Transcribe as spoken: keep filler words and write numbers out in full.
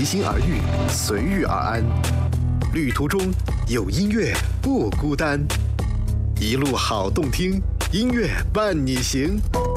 心而遇，随遇而安。旅途中有音乐不孤单，一路好动听，音乐伴你行。